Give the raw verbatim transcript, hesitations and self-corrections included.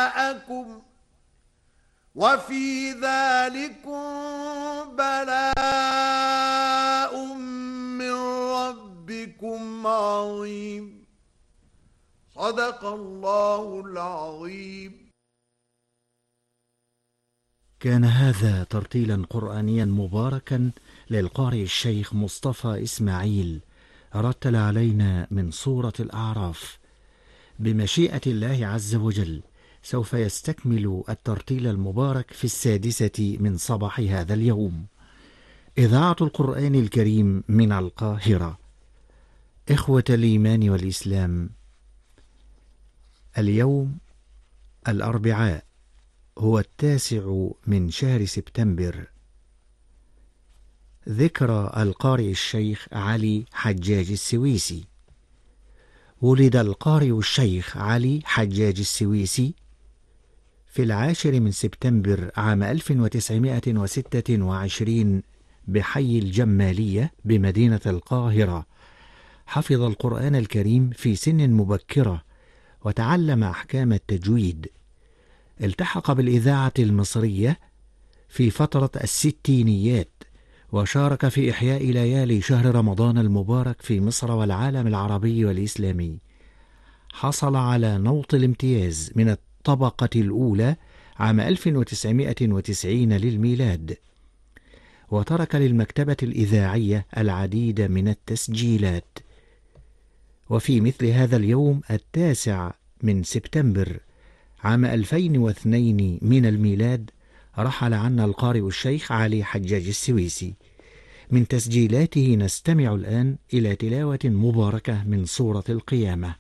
جاءكم وفي ذلكم بلاء من ربكم عظيم. صدق الله العظيم. كان هذا ترتيلا قرآنيا مباركا للقارئ الشيخ مصطفى إسماعيل، رتل علينا من سورة الأعراف. بمشيئة الله عز وجل سوف يستكمل الترتيل المبارك في السادسة من صباح هذا اليوم. إذاعة القرآن الكريم من القاهرة. إخوة الإيمان والإسلام، اليوم الأربعاء هو التاسع من شهر سبتمبر، ذكرى القارئ الشيخ علي حجاج السويسي. ولد القارئ الشيخ علي حجاج السويسي في العاشر من سبتمبر عام ألف وتسعمائة وستة وعشرين بحي الجمالية بمدينة القاهرة. حفظ القرآن الكريم في سن مبكرة وتعلم أحكام التجويد. التحق بالإذاعة المصرية في فترة الستينيات، وشارك في إحياء ليالي شهر رمضان المبارك في مصر والعالم العربي والإسلامي. حصل على نوط الامتياز من الطبقة الأولى عام ألف وتسعمائة وتسعين للميلاد، وترك للمكتبة الإذاعية العديد من التسجيلات. وفي مثل هذا اليوم التاسع من سبتمبر عام ألفين واثنين من الميلاد رحل عنا القارئ الشيخ علي حجاج السويسي. من تسجيلاته نستمع الآن إلى تلاوة مباركة من سورة القيامة.